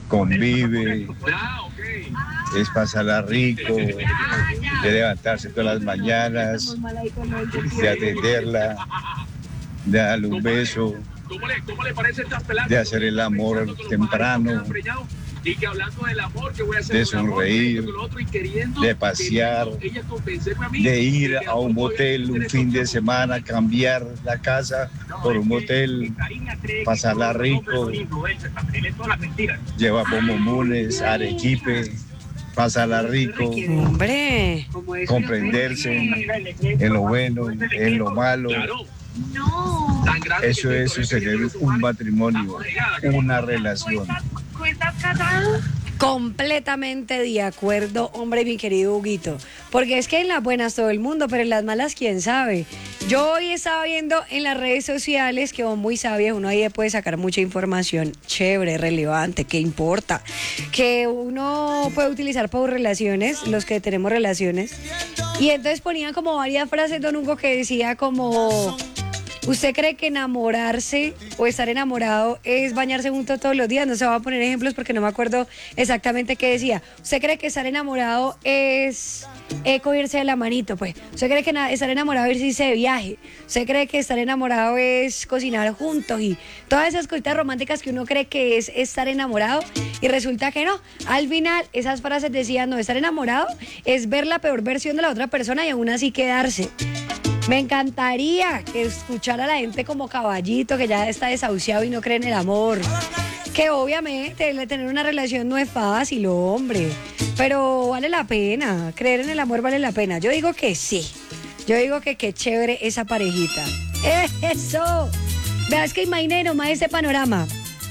convive, es pasarla rico, de levantarse todas las mañanas, de atenderla, de darle un beso, de hacer el amor temprano, de sonreír, de pasear, de ir a un motel un fin de semana, cambiar la casa por un motel, pasarla rico, llevar bombones, arequipe, pasarla rico, hombre, comprenderse en lo bueno, en lo malo. Eso es sostener un matrimonio, una relación. completamente de acuerdo, hombre, mi querido Huguito. Porque es que en las buenas todo el mundo, pero en las malas, quién sabe. Yo hoy estaba viendo en las redes sociales que son muy sabias, uno ahí puede sacar mucha información chévere, relevante, que importa, que uno puede utilizar para relaciones, los que tenemos relaciones. Y entonces ponían como varias frases, don Hugo, que decía como... ¿Usted cree que enamorarse o estar enamorado es bañarse juntos todos los días? No se va a poner ejemplos porque no me acuerdo exactamente qué decía. ¿Usted cree que estar enamorado es cogerse de la manito? Pues, ¿usted cree que estar enamorado es irse de viaje? ¿Usted cree que estar enamorado es cocinar juntos? Y todas esas cositas románticas que uno cree que es estar enamorado y resulta que no. Al final, esas frases decían, no, estar enamorado es ver la peor versión de la otra persona y aún así quedarse. Me encantaría que escuchara a la gente como Caballito, que ya está desahuciado y no cree en el amor. Que obviamente tener una relación no es fácil, hombre. Pero vale la pena. Creer en el amor vale la pena. Yo digo que sí. Yo digo que qué chévere esa parejita. ¡Eso! Vea, es que imagine nomás ese panorama.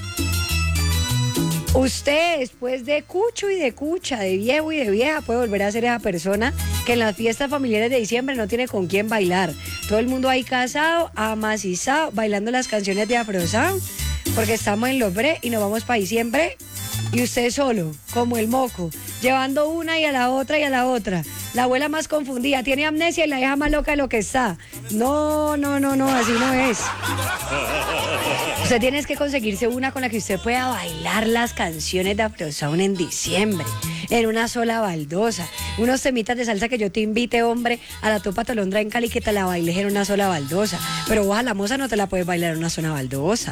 Usted, después de cucho y de cucha, de viejo y de vieja, puede volver a ser esa persona que en las fiestas familiares de diciembre no tiene con quién bailar. Todo el mundo ahí casado, amacizado, bailando las canciones de Afro Sound, porque estamos en los bre y nos vamos para diciembre. Y usted solo, como el moco, llevando una y a la otra y a la otra. La abuela más confundida, tiene amnesia y la hija más loca de lo que está. No, así no es. Usted tiene que conseguirse una con la que usted pueda bailar las canciones de Afro Sound en diciembre, en una sola baldosa. Unos temitas de salsa que yo te invite, hombre, a la Topa Tolondra en Cali, que te la bailes en una sola baldosa. Pero vos a la moza no te la puedes bailar en una sola baldosa.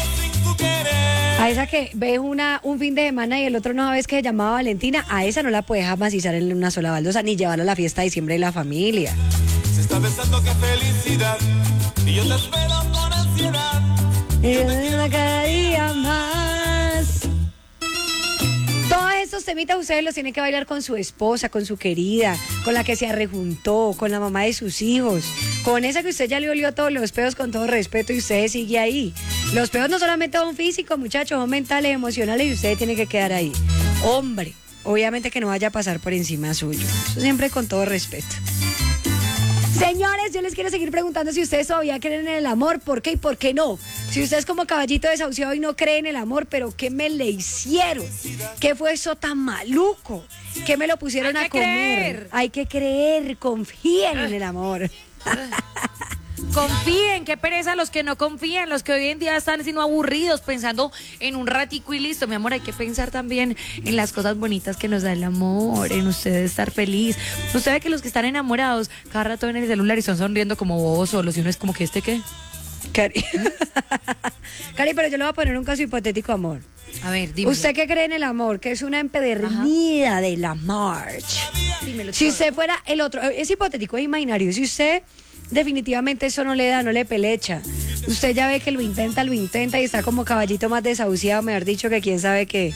A esa que ves un fin de semana y el otro no sabes que se llamaba Valentina, a esa no la puedes amacizar en una sola baldosa ni llevarla a la fiesta de diciembre de la familia. Se está pensando que felicidad y yo te espero con ansiedad. Y una cada día más. Todos estos temitas ustedes los tienen que bailar con su esposa, con su querida, con la que se arrejuntó, con la mamá de sus hijos, con esa que usted ya le olió todos los peos con todo respeto y usted sigue ahí. Los peos no solamente son físicos, muchachos, son mentales, emocionales y usted tiene que quedar ahí. Hombre, obviamente que no vaya a pasar por encima suyo. Eso siempre con todo respeto. Señores, yo les quiero seguir preguntando si ustedes todavía creen en el amor, ¿por qué y por qué no? Si usted es como Caballito desahuciado y no cree en el amor, ¿pero qué me le hicieron? ¿Qué fue eso tan maluco? ¿Qué me lo pusieron a comer? Creer. Hay que creer, confíen en el amor. Confíen, qué pereza los que no confían, los que hoy en día están siendo aburridos pensando en un ratico y listo. Mi amor, hay que pensar también en las cosas bonitas que nos da el amor, en usted estar feliz. Usted ve que los que están enamorados cada rato ven el celular y están sonriendo como bobos solos y uno es como que ¿qué? Cari, pero yo le voy a poner un caso hipotético, amor. A ver, dime. ¿Usted qué cree en el amor? Que es una empedernida de la march. Dímelo Si todo. usted fuera el otro, es hipotético, es imaginario. Si usted definitivamente eso no le da, no le pelecha. Usted ya ve que lo intenta y está como Caballito más desahuciado, mejor dicho, que quién sabe qué.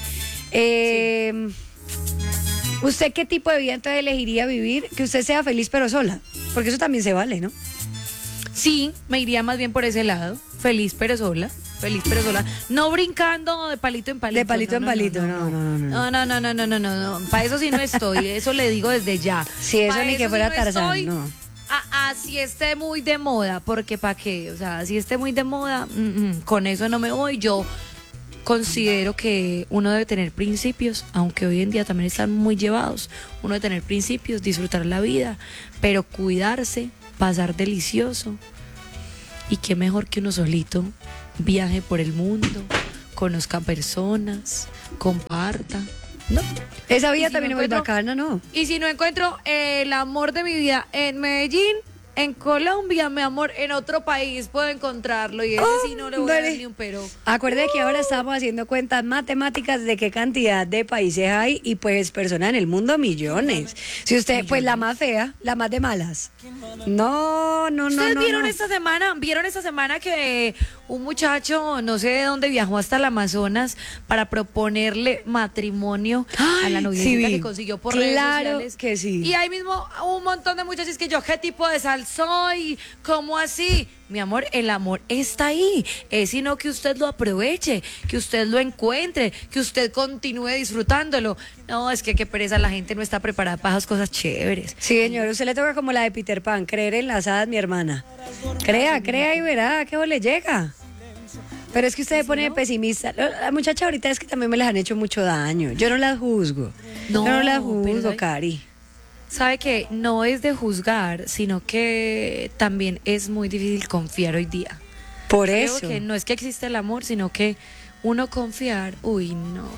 ¿Usted qué tipo de vida entonces elegiría vivir? Que usted sea feliz pero sola, porque eso también se vale, ¿no? Sí, me iría más bien por ese lado. Feliz pero sola. No brincando de palito en palito. De palito en palito, no. No. Para eso sí no estoy. Eso le digo desde ya. Si eso Pa' ni que sí fuera no Tarzán, estoy. no. Así esté muy de moda, porque ¿para qué? O sea, si esté muy de moda, con eso no me voy. Yo considero que uno debe tener principios, aunque hoy en día también están muy llevados. Uno debe tener principios, disfrutar la vida, pero cuidarse, pasar delicioso. Y qué mejor que uno solito viaje por el mundo, conozca personas, comparta. No. Esa vida si también no es muy bacana, ¿no? Y si no encuentro el amor de mi vida en Medellín, en Colombia, mi amor, en otro país puedo encontrarlo y ese sí no le voy a dar ni un pero. Acuérdate que ahora estamos haciendo cuentas matemáticas de qué cantidad de países hay y pues personas en el mundo millones. Si usted, pues la más fea, la más de malas. No. ¿Ustedes vieron esta semana que un muchacho, no sé de dónde, viajó hasta el Amazonas para proponerle matrimonio a la noviecita que consiguió por redes sociales? Claro que sí. Y ahí mismo un montón de muchachos que yo, ¿qué tipo de sal soy? ¿Cómo así? Mi amor, el amor está ahí. Es sino que usted lo aproveche, que usted lo encuentre, que usted continúe disfrutándolo. No, es que qué pereza, la gente no está preparada para esas cosas chéveres. Sí, señor, usted le toca como la de Peter Pan, creer en las hadas, mi hermana. Crea y verá que le llega. Pero es que usted se pone pesimista. La muchacha ahorita es que también me las han hecho mucho daño. Yo no las juzgo. No, yo no las pero juzgo, Cari. Sabe que no es de juzgar, sino que también es muy difícil confiar hoy día. Por Creo eso. que no es que existe el amor, sino que uno confiar, uy, no.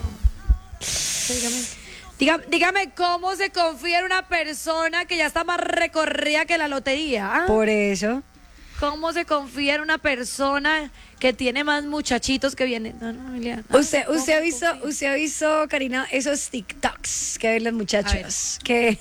Dígame cómo se confía en una persona que ya está más recorrida que la lotería. ¿Ah? Por eso. ¿Cómo se confía en una persona que tiene más muchachitos que vienen? No, Emilia. Usted ha visto, Karina, esos TikToks que ven los muchachos, que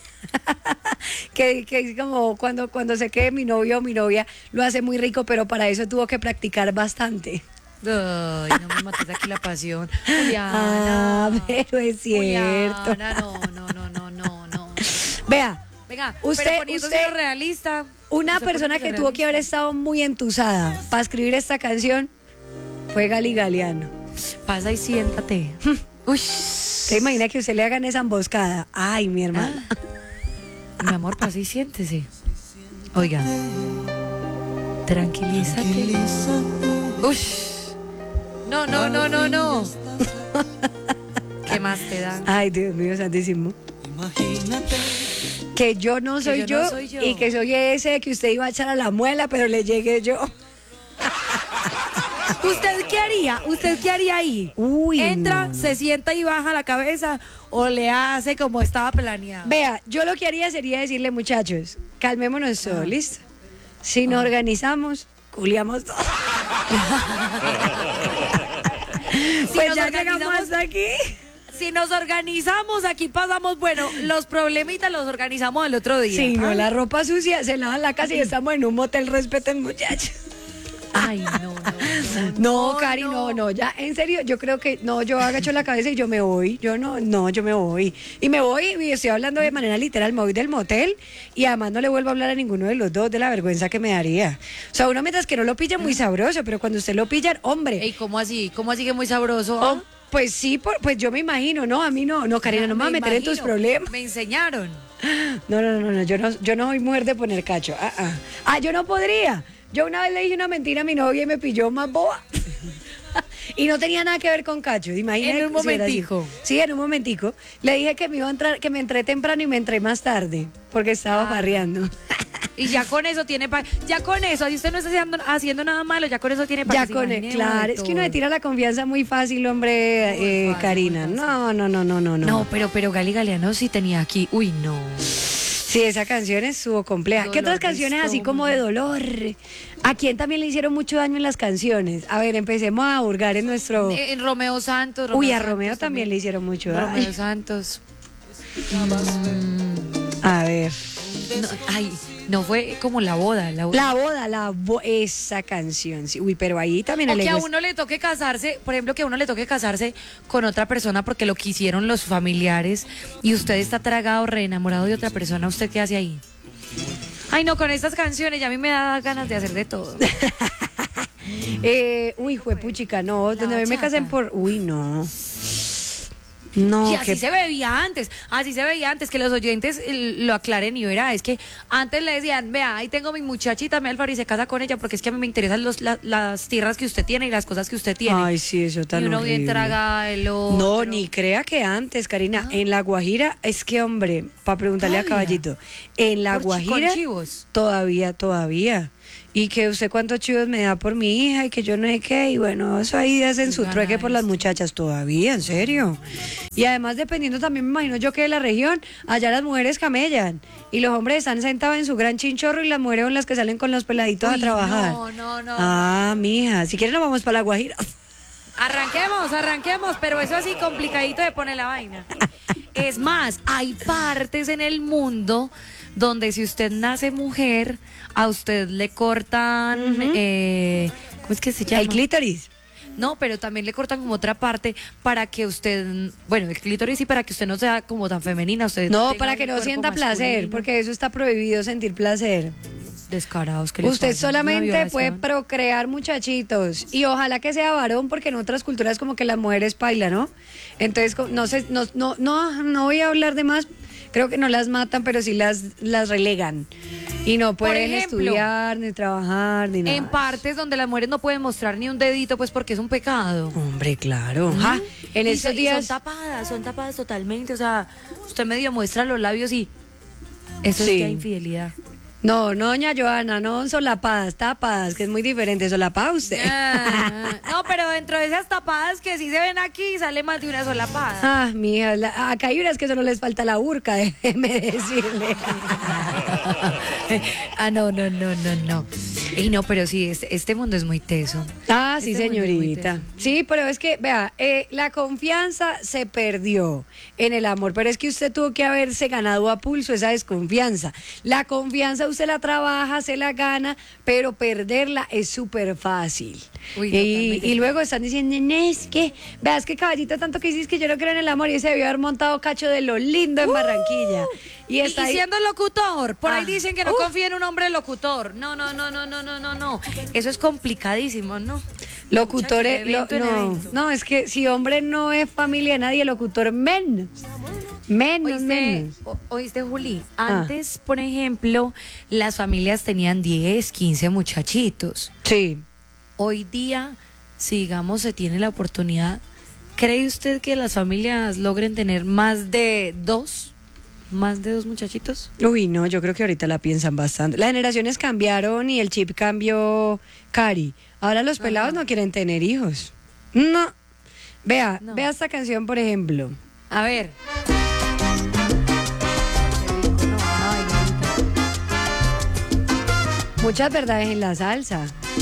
es como cuando se quede mi novio o mi novia, lo hace muy rico, pero para eso tuvo que practicar bastante. Ay, no me mates aquí la pasión. Juliana. Ah, pero es cierto. Juliana, no. Vea, Venga, usted pero poniéndose realista. Una persona que tuvo que haber estado muy entusada para escribir esta canción fue Gali Galeano. Pasa y siéntate. Uy. ¿Se imagina que usted le hagan esa emboscada? Ay, mi hermana. Mi amor, pasa y siéntese. Oiga. Tranquilízate. Uy. No. ¿Qué más te da? Ay, Dios mío, santísimo. Imagínate. Que yo no soy yo y que soy ese que usted iba a echar a la muela, pero le llegué yo. ¿Usted qué haría? Ahí? Uy, ¿Entra, no. se sienta y baja la cabeza o le hace como estaba planeado? Vea, yo lo que haría sería decirle, muchachos, calmémonos todos, ¿listo? Si nos organizamos, culiamos todos. Pues nos ya llegamos organizamos- hasta aquí. Si nos organizamos, aquí pasamos, bueno, los problemitas los organizamos el otro día. Sí, no, Ay. la ropa sucia se lava en la casa y estamos en un motel, respeten, muchachos. Ay, no. No, Cari, no, ya, en serio, yo creo que, no, yo agacho la cabeza y yo me voy, yo me voy. Y me voy, y estoy hablando de manera literal, me voy del motel y además no le vuelvo a hablar a ninguno de los dos de la vergüenza que me daría. O sea, uno mientras que no lo pilla muy sabroso, pero cuando usted lo pilla, hombre. Ey, ¿cómo así? ¿Cómo así que muy sabroso? Oh, pues sí, pues yo me imagino, no, a mí no, Karina, no me vas a meter en tus problemas. Me enseñaron. No, yo no soy mujer de poner cacho. Yo no podría. Yo una vez le dije una mentira a mi novia y me pilló más boba. Y no tenía nada que ver con cacho. Imagínate. En un momentico. Sí, en un momentico. Le dije que me iba a entrar, que me entré temprano y me entré más tarde, porque estaba farreando. Y ya con eso así usted no está haciendo nada malo, ya con eso tiene para Ya que se con imagine claro, de es que uno le todo. tira la confianza muy fácil, hombre, Muy fácil, Karina. muy fácil. No. No, pero Gali Galeano sí tenía aquí. Uy, no. Sí, esa canción estuvo compleja. ¿Qué Dolor otras de canciones así como estómago. de dolor? ¿A quién también le hicieron mucho daño en las canciones? A ver, empecemos a hurgar en nuestro... En Romeo Santos. Uy, a Santos Romeo también le hicieron mucho daño. Romeo Santos. A ver. No fue como la boda. Esa canción. Sí. Uy, pero ahí también O el que a ego es- uno le toque casarse, por ejemplo, que a uno le toque casarse con otra persona porque lo quisieron los familiares y usted está tragado, re enamorado de otra persona, ¿usted qué hace ahí? Ay, no, con estas canciones ya a mí me da ganas de hacer de todo. Uy, juepuchica, no. Donde a mí me bachata. casen por... Uy, no. No, Y así se veía antes, que los oyentes lo aclaren y verá, es que antes le decían, vea, ahí tengo mi muchachita, me Alfaro y se casa con ella porque es que a mí me interesan las tierras que usted tiene y las cosas que usted tiene. Ay, sí, eso tan y uno bien horrible. traga el otro. No, ni crea que antes, Karina. En La Guajira, es que, hombre, para preguntarle a Todavía. Caballito, en La Con Guajira, chivos. todavía. y que usted cuántos chivos me da por mi hija y que yo no sé qué, y bueno, eso ahí hacen su trueque por las muchachas todavía, en serio. Y además dependiendo también, me imagino yo que de la región, allá las mujeres camellan y los hombres están sentados en su gran chinchorro y las mujeres son las que salen con los peladitos a trabajar. No. Ah, mija, si quieren nos vamos para la Guajira. Arranquemos, pero eso así complicadito de poner la vaina. Es más, hay partes en el mundo donde si usted nace mujer, a usted le cortan, ¿cómo es que se llama? El clítoris. No, pero también le cortan como otra parte para que usted, bueno, el clítoris sí, para que usted no sea como tan femenina. Usted No, tenga para un que no cuerpo sienta placer, masculino. porque eso está prohibido, sentir placer. Descarados que les Usted pasa, una solamente puede violación. procrear muchachitos y ojalá que sea varón porque en otras culturas como que las mujeres bailan, ¿no? Entonces no sé, no voy a hablar de más, creo que no las matan, pero sí las relegan y no pueden ejemplo, estudiar ni trabajar ni nada. En partes donde las mujeres no pueden mostrar ni un dedito, pues porque es un pecado. Hombre, claro. Ajá. En Y estos y días son tapadas totalmente, o sea, usted medio muestra los labios y eso Sí. es ya infidelidad. no, doña Joana, no solapadas, tapadas, que es muy diferente, solapada usted. No, pero dentro de esas tapadas que sí se ven aquí, sale más de una solapada. Ah, mija, acá hay unas que solo les falta la burka, déjeme decirle. No. Y no, pero sí, este mundo es muy teso. Ah, sí, Este mundo es muy señorita. teso. Sí, pero es que, vea, la confianza se perdió en el amor, pero es que usted tuvo que haberse ganado a pulso esa desconfianza. La confianza usted la trabaja, se la gana, pero perderla es súper fácil. Uy, y totalmente. luego están diciendo, "Nene, es que, veas que caballito tanto que dices que yo no creo en el amor y se debió haber montado cacho de lo lindo en Barranquilla. Y está ahí. siendo locutor, por ahí Ah, dicen que no confía en un hombre locutor. No. Eso es complicadísimo, ¿no? Locutores, Muchacho, de evento en evento. no, es que si hombre no es familia de nadie, locutor menos. Menos. Oíste, Juli, antes, por ejemplo, las familias tenían 10, 15 muchachitos. Sí. Hoy día, si digamos se tiene la oportunidad, ¿cree usted que las familias logren tener más de dos? ¿Más de dos muchachitos? Uy, no, yo creo que ahorita la piensan bastante. Las generaciones cambiaron y el chip cambió, Cari. Ahora los pelados no quieren tener hijos. No. Vea esta canción, por ejemplo. A ver. Muchas verdades en la salsa.